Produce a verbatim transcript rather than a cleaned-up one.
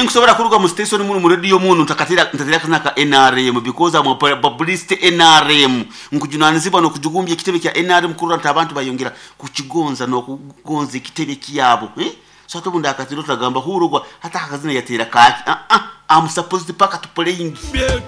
sinkusobora kuruga mu station mu radio munu takatira ntatira kanaka N R M because I'm a publicist N R M nkujunanizibwa no kujugumbye kitebe kya N R M kurura abantu bayongera kukigonza no kugonza kitebe kiyabo eh so to bunda akatiro tagamba hurugwa hata akazina yatera kaki ah ah I'm supposed to pack to playing